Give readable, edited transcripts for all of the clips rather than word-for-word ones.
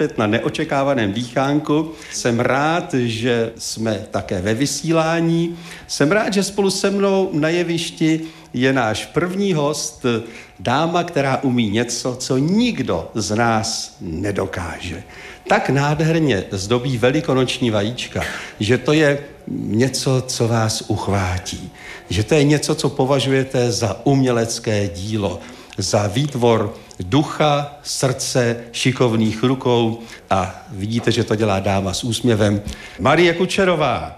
vystoupit na neočekávaném dýchánku. Jsem rád, že jsme také ve vysílání. Jsem rád, že spolu se mnou na jevišti je náš první host, dáma, která umí něco, co nikdo z nás nedokáže. Tak nádherně zdobí velikonoční vajíčka, že to je něco, co vás uchvátí. Že to je něco, co považujete za umělecké dílo, za výtvor ducha, srdce, šikovných rukou a vidíte, že to dělá dáma s úsměvem. Marie Kučerová.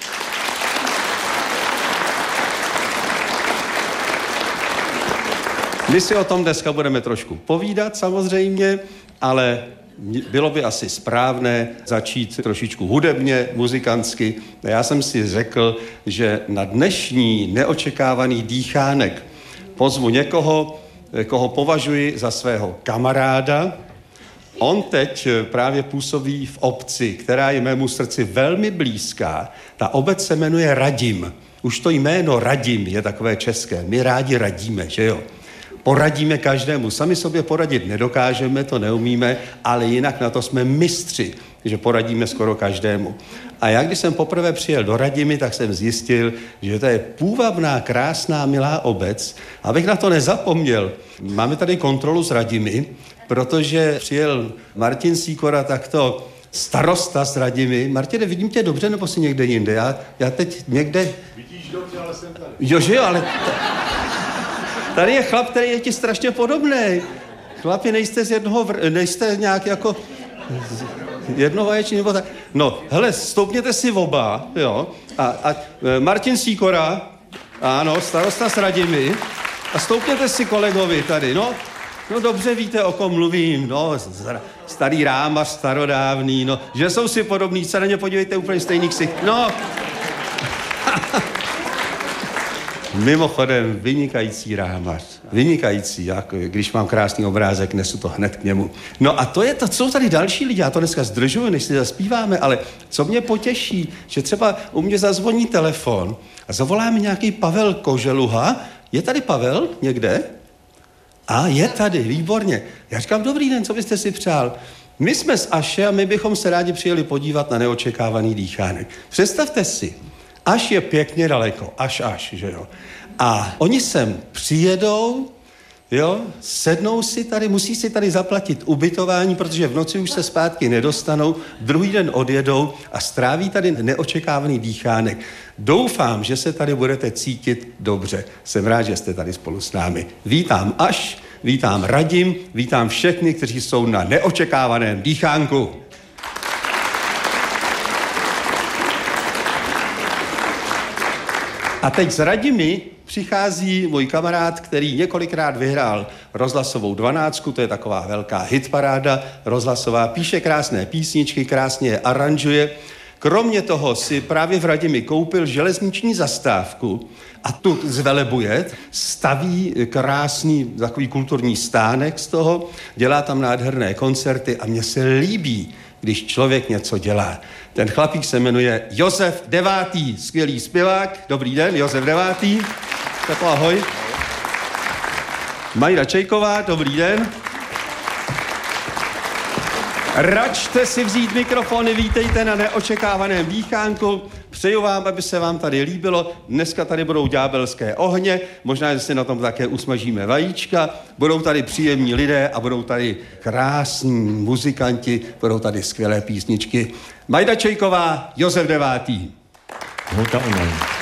My si o tom dneska budeme trošku povídat samozřejmě, ale bylo by asi správné začít trošičku hudebně, muzikantsky. Já jsem si řekl, že na dnešní neočekávaný dýchánek pozvu někoho, koho považuji za svého kamaráda. On teď právě působí v obci, která je mému srdci velmi blízká. Ta obec se jmenuje Radim. Už to jméno Radim je takové české. My rádi radíme, že jo? Poradíme každému. Sami sobě poradit nedokážeme, to neumíme, ale jinak na to jsme mistři, že poradíme skoro každému. A já, když jsem poprvé přijel do Radimy, tak jsem zjistil, že to je půvabná, krásná, milá obec. Abych na to nezapomněl, máme tady kontrolu z Radimy, protože přijel Martin Sýkora, takto starosta z Radimy. Martine, vidím tě dobře, nebo si někde jinde? Já teď někde... Vidíš dobře, ale jsem tady. Jo, ale... Tady je chlap, který je ti strašně podobný. Chlapi, nejste nějak jako jednovaječný nebo tak. No, hele, stoupněte si oba, jo. A Martin Sýkora, ano, starosta z Radimy. A stoupněte si kolegovi tady, no dobře víte, o kom mluvím, no, starý rámař, starodávný, no, že jsou si podobný, se na ně podívejte, úplně stejný ksicht, no. Mimochodem, vynikající rámař. Vynikající, jako když mám krásný obrázek, nesu to hned k němu. No a to jsou tady další lidi, já to dneska zdržuju, než si zaspíváme, ale co mě potěší, že třeba u mě zazvoní telefon a zavolá mi nějaký Pavel Koželuha. Je tady Pavel někde? A je tady, výborně. Já říkám, dobrý den, co byste si přál? My jsme z Aše a my bychom se rádi přijeli podívat na neočekávaný dýchánek. Představte si, Aš je pěkně daleko, až, že jo. A oni sem přijedou, jo, sednou si tady, musí si tady zaplatit ubytování, protože v noci už se zpátky nedostanou, druhý den odjedou a stráví tady neočekávaný dýchánek. Doufám, že se tady budete cítit dobře. Jsem rád, že jste tady spolu s námi. Vítám Aš, vítám Radim, vítám všechny, kteří jsou na neočekávaném dýchánku. A teď z Radimy přichází můj kamarád, který několikrát vyhrál rozhlasovou 12, to je taková velká hitparáda rozhlasová, píše krásné písničky, krásně je aranžuje. Kromě toho si právě v Radimy koupil železniční zastávku a tu zvelebuje, staví krásný takový kulturní stánek z toho, dělá tam nádherné koncerty a mně se líbí, když člověk něco dělá. Ten chlapík se jmenuje Josef Devátý, skvělý zpěvák. Dobrý den, Josef Devátý. Tak ahoj. Majda Čejková, dobrý den. Račte si vzít mikrofony, vítejte na neočekávaném dýchánku. Přeju vám, aby se vám tady líbilo. Dneska tady budou ďábelské ohně, možná, že si na tom také usmažíme vajíčka. Budou tady příjemní lidé a budou tady krásní muzikanti, budou tady skvělé písničky. Majda Čejková, Josef Devátý. Holka online.